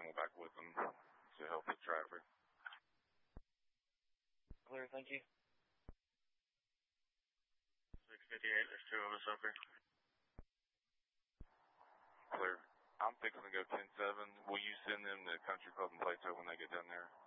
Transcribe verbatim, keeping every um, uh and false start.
family back with them to help with traffic. Clear, thank you. six fifty-eight, there's two of us up here. Clear. I'm fixing to go ten seven. Will you send them to Country Club and Plato when they get down there?